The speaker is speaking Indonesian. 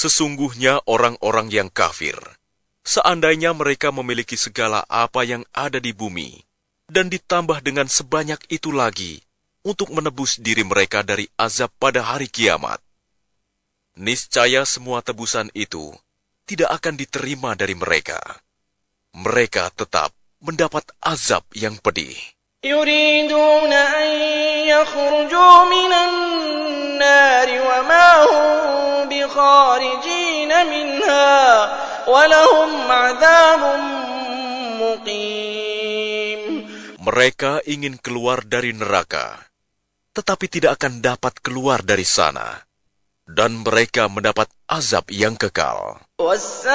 Sesungguhnya orang-orang yang kafir, seandainya mereka memiliki segala apa yang ada di bumi, dan ditambah dengan sebanyak itu lagi, untuk menebus diri mereka dari azab pada hari kiamat, niscaya semua tebusan itu tidak akan diterima dari mereka. Mereka tetap mendapat azab yang pedih. يريدون أن يخرجوا من النار وما هم بخارجين منها ولهم عذاب مقيم. Mereka ingin keluar dari neraka, tetapi tidak akan dapat keluar dari sana, dan mereka mendapat azab yang kekal.